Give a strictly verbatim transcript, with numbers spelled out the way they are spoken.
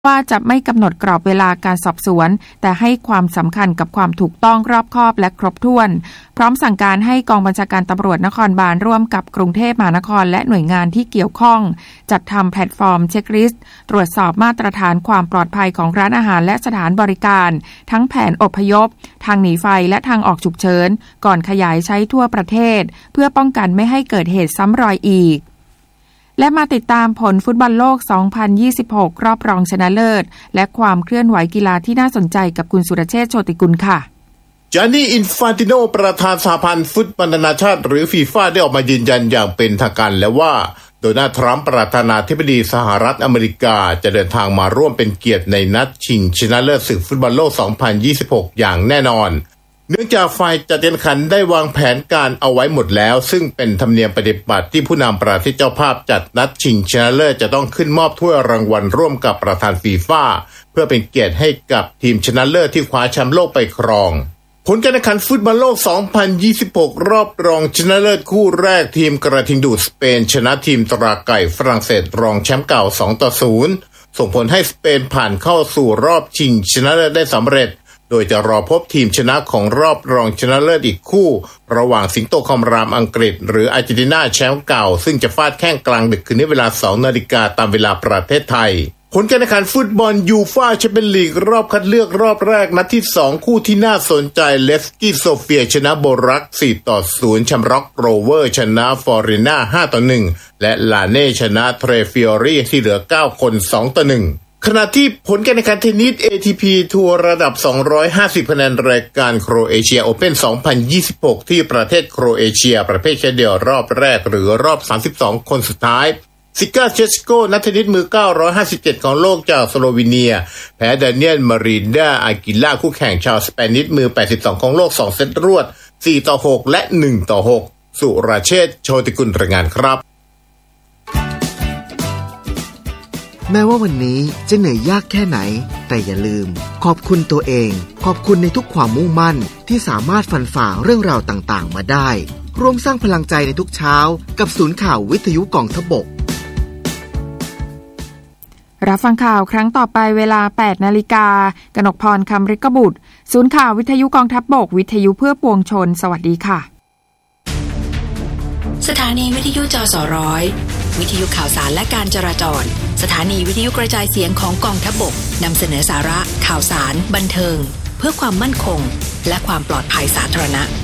ว่าจะไม่กำหนดกรอบเวลาการสอบสวนแต่ให้ความสำคัญกับความถูกต้องรอบคอบและครบถ้วนพร้อมสั่งการให้กองบัญชาการตำรวจนครบาลร่วมกับกรุงเทพมหานครและหน่วยงานที่เกี่ยวข้องจัดทำแพลตฟอร์มเช็คลิสต์ตรวจสอบมาตรฐานความปลอดภัยของร้านอาหารและสถานบริการทั้งแผนอพยพทางหนีไฟและทางออกฉุกเฉินก่อนขยายใช้ทั่วประเทศเพื่อป้องกันไม่ให้เกิดเหตุซ้ำรอยอีกและมาติดตามผลฟุตบอลโลก สองพันยี่สิบหก รอบรองชนะเลิศและความเคลื่อนไหวกีฬาที่น่าสนใจกับคุณสุรเชษฐ์โชติกุลค่ะจานี่อินฟานติโนประธานสหพันธ์ฟุตบอลนานาชาติหรือฟีฟ่าได้ออกมายืนยันอย่างเป็นทางการแล้วว่าโดนัลด์ทรัมป์ประธานาธิบดีสหรัฐอเมริกาจะเดินทางมาร่วมเป็นเกียรติในนัดชิงชนะเลิศศึกฟุตบอลโลก สองพันยี่สิบหก อย่างแน่นอนเนื่องจากฝ่ายจัดการแข่งขันได้วางแผนการเอาไว้หมดแล้วซึ่งเป็นธรรมเนียมปฏิบัติที่ผู้นำประเทศเจ้าภาพจัดนัดชิงชนะเลิศจะต้องขึ้นมอบถ้วยรางวัลร่วมกับประธานฟีฟ่าเพื่อเป็นเกียรติให้กับทีมชนะเลิศที่คว้าแชมป์โลกไปครองผลการแข่งขันฟุตบอลโลก สองพันยี่สิบหก รอบรองชนะเลิศคู่แรกทีมกระทิงดูดสเปนชนะทีมตราไก่ฝรั่งเศสรองแชมป์เก่า สองต่อศูนย์ ส่งผลให้สเปนผ่านเข้าสู่รอบชิงชนะเลิศได้สำเร็จโดยจะรอพบทีมชนะของรอบรองชนะเลิศอีกคู่ระหว่างสิงโตคำรามอังกฤษหรืออาร์เจนตินาแชมป์เก่าซึ่งจะฟาดแข้งกลางดึกคืนนี้เวลา สองนาฬิกาตามเวลาประเทศไทยผลการแข่งขันฟุตบอลยูฟ่าแชมเปี้ยนลีกรอบคัดเลือกรอบแรกนัดที่สองคู่ที่น่าสนใจเลสกี้โซเฟียชนะโบรักสี่ต่อศูนย์แชมป์ร็อกโรเวอร์ชนะฟอริน่าห้าต่อหนึ่งและลาเน่ชนะเทรฟิออรี่ที่เหลือเก้าคนสองต่อหนึ่งขณะที่ผลการแข่งขันเทนนิส เอ ที พี ทัวร์ระดับสองร้อยห้าสิบคะแนนรายการโครเอเชียโอเพ่น สองพันยี่สิบหก ที่ประเทศโครเอเชียประเภทแค่เดียวรอบแรกหรือรอบสามสิบสองคนสุดท้ายซิก้าเชสโกนักเทนนิสมือเก้าร้อยห้าสิบเจ็ดของโลกจากสโลวีเนียแพ้ดาเนียลมารีนดาอากิล่าคู่แข่งชาวสเปนิชมือแปดสิบสองของโลกสองเซตรวดสี่ต่อหกและหนึ่งต่อหกสุรเชษฐ์โชติกุลรายงานครับแม้ว่าวันนี้จะเหนื่อยยากแค่ไหนแต่อย่าลืมขอบคุณตัวเองขอบคุณในทุกความมุ่งมั่นที่สามารถฟันฝ่าเรื่องราวต่างๆมาได้ร่วมสร้างพลังใจในทุกเช้ากับศูนย์ข่าววิทยุกองทพบกรับฟังข่าวครั้งต่อไปเวลา แปดนาฬิกา กนกพรคำฤกบุตรศูนย์ข่าววิทยุกองทัพบกวิทยุเพื่อปวงชนสวัสดีค่ะสถานีวิทยุจสร้อยวิทยุข่าวสารและการจราจรสถานีวิทยุกระจายเสียงของกองทัพบกนำเสนอสาระข่าวสารบันเทิงเพื่อความมั่นคงและความปลอดภัยสาธารณะ